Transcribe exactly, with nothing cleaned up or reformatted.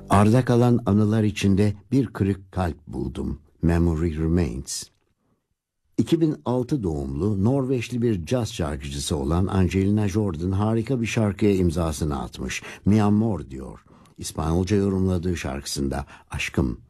Arda kalan anılar içinde bir kırık kalp buldum. Memory Remains. iki bin altı doğumlu Norveçli bir caz şarkıcısı olan Angelina Jordan harika bir şarkıya imzasını atmış. Mi Amor diyor. İspanyolca yorumladığı şarkısında aşkım